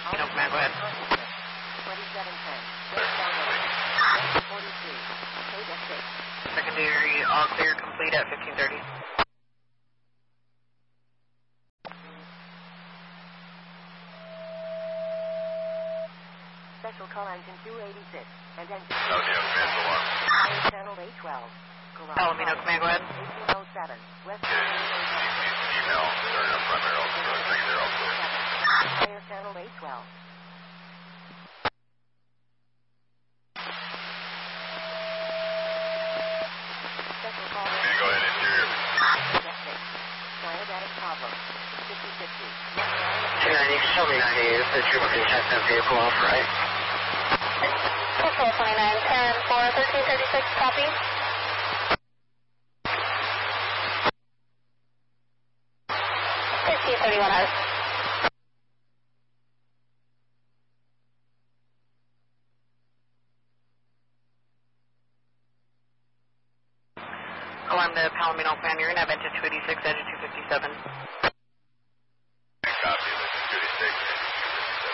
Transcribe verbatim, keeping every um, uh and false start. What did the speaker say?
You know, command, go ahead. twenty-seven ten. forty-three. Code F six. Secondary, all clear, complete at fifteen thirty. Special call engine two eighty-six. And engine L G M transfer one. Fire channel eight twelve. Garage Palomino, command, go ahead. eighteen oh seven. West Email, turn up primary altitude, secondary altitude. Fire channel eight twelve. Special call Okay, go ahead, interior. Diabetic problem. fifty fifty. two ninety, show me ninety, if the trooper can check that vehicle off, right? Control twenty-nine ten for thirteen thirty-six, copy. fifteen thirty-one hours. Alarm the Palomino plan, you're going to have engine two eighty-six, engine two fifty-seven.